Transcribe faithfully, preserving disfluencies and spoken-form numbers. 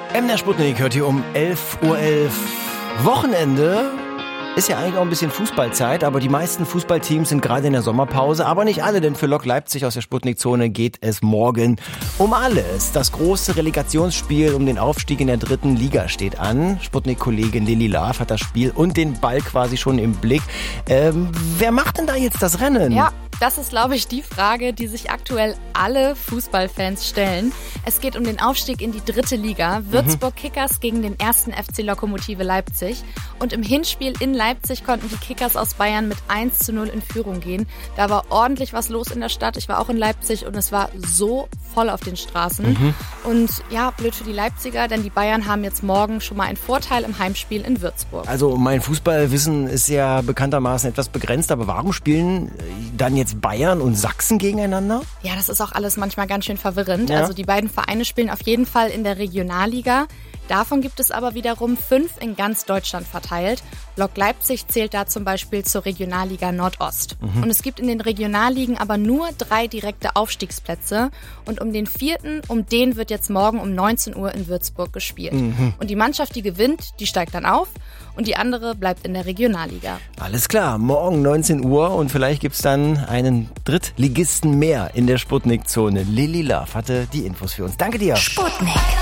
M D R Sputnik hört hier um elf Uhr elf. Wochenende ist ja eigentlich auch ein bisschen Fußballzeit, aber die meisten Fußballteams sind gerade in der Sommerpause, aber nicht alle, denn für Lok Leipzig aus der Sputnik-Zone geht es morgen um alles. Das große Relegationsspiel um den Aufstieg in der dritten Liga steht an. Sputnik-Kollegin Lilly Laaff hat das Spiel und den Ball quasi schon im Blick. Ähm, wer macht denn da jetzt das Rennen? Ja, das ist, glaube ich, die Frage, die sich aktuell alle Fußballfans stellen. Es geht um den Aufstieg in die dritte Liga. Würzburg Kickers gegen den ersten F C Lokomotive Leipzig. Und im Hinspiel in Leipzig konnten die Kickers aus Bayern mit eins zu null in Führung gehen. Da war ordentlich was los in der Stadt. Ich war auch in Leipzig und es war so voll auf den Straßen. Mhm. Und ja, blöd für die Leipziger, denn die Bayern haben jetzt morgen schon mal einen Vorteil im Heimspiel in Würzburg. Also mein Fußballwissen ist ja bekanntermaßen etwas begrenzt, aber warum spielen dann jetzt Bayern und Sachsen gegeneinander? Ja, das ist auch alles manchmal ganz schön verwirrend. Ja. Also die beiden Vereine spielen auf jeden Fall in der Regionalliga. Davon gibt es aber wiederum fünf in ganz Deutschland verteilt. Lok Leipzig zählt da zum Beispiel zur Regionalliga Nordost. Mhm. Und es gibt in den Regionalligen aber nur drei direkte Aufstiegsplätze. Und um den vierten, um den wird jetzt morgen um neunzehn Uhr in Würzburg gespielt. Mhm. Und die Mannschaft, die gewinnt, die steigt dann auf. Und die andere bleibt in der Regionalliga. Alles klar, morgen neunzehn Uhr und vielleicht gibt's dann einen Drittligisten mehr in der Sputnik-Zone. Lilly Laaff hatte die Infos für uns. Danke dir. Sputnik.